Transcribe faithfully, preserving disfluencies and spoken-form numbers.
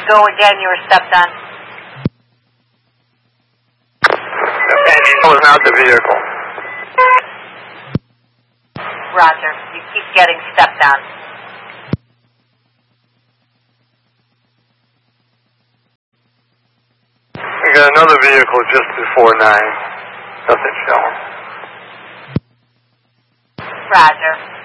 Go again, you were stepped on. That was not the vehicle. Roger. You keep getting stepped on. We got another vehicle just before nine. Nothing showing. Roger.